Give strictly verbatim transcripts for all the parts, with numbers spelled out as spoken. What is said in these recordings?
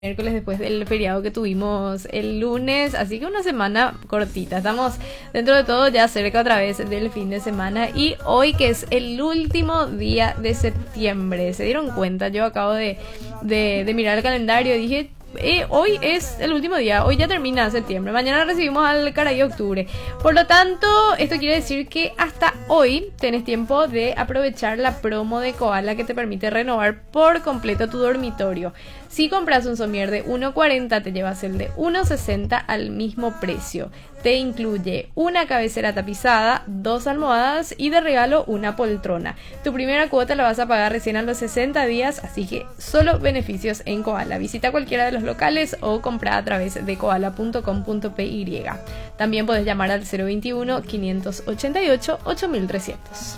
Miércoles después del feriado que tuvimos el lunes, así que una semana cortita. Estamos dentro de todo ya cerca otra vez del fin de semana y hoy que es el último día de septiembre. ¿Se dieron cuenta? Yo acabo de, de, de mirar el calendario y dije... Eh, hoy es el último día, hoy ya termina septiembre, mañana recibimos al caray octubre. Por lo tanto, esto quiere decir que hasta hoy tenés tiempo de aprovechar la promo de Koala que te permite renovar por completo tu dormitorio. Si compras un somier de uno cuarenta, te llevas el de uno sesenta al mismo precio. Te incluye una cabecera tapizada, dos almohadas y de regalo una poltrona. Tu primera cuota la vas a pagar recién a los sesenta días, así que solo beneficios en Koala. Visita cualquiera de los locales o compra a través de koala punto com punto p y. También puedes llamar al cero veintiuno, quinientos ochenta y ocho, ocho mil trescientos.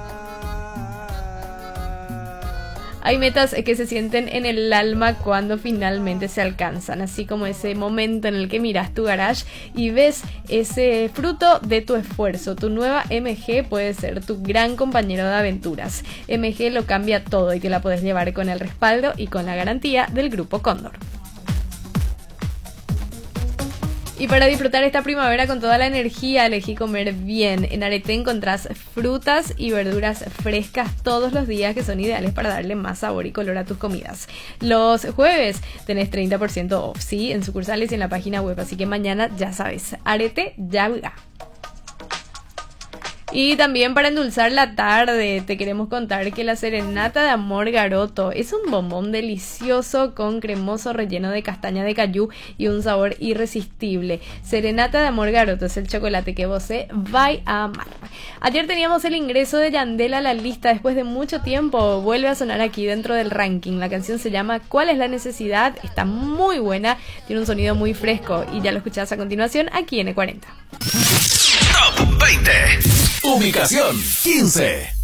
Hay metas que se sienten en el alma cuando finalmente se alcanzan, así como ese momento en el que miras tu garage y ves ese fruto de tu esfuerzo. Tu nueva M G puede ser tu gran compañero de aventuras. M G lo cambia todo y te la puedes llevar con el respaldo y con la garantía del Grupo Cóndor. Y para disfrutar esta primavera con toda la energía, elegí comer bien. En Arete encontrás frutas y verduras frescas todos los días que son ideales para darle más sabor y color a tus comidas. Los jueves tenés treinta por ciento off, ¿sí? En sucursales y en la página web, así que mañana ya sabes, Arete ya va. Y también para endulzar la tarde te queremos contar que la serenata de amor Garoto es un bombón delicioso con cremoso relleno de castaña de cayú y un sabor irresistible. Serenata de amor Garoto es el chocolate que vos vais a amar. Ayer teníamos el ingreso de Yandel a la lista después de mucho tiempo. Vuelve a sonar aquí dentro del ranking. La canción se llama ¿Cuál es la necesidad? Está muy buena, tiene un sonido muy fresco y ya lo escuchás a continuación aquí en E cuarenta. Top veinte. Ubicación quince.